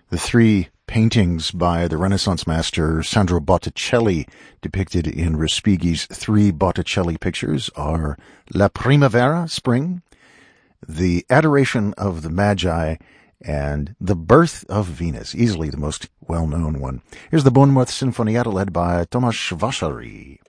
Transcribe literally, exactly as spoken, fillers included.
The three paintings by the Renaissance master Sandro Botticelli, depicted in Respighi's three Botticelli pictures, are La Primavera, Spring, The Adoration of the Magi, and The Birth of Venus, easily the most well-known one. Here's the Bournemouth Sinfonietta led by Tomasz Vasary.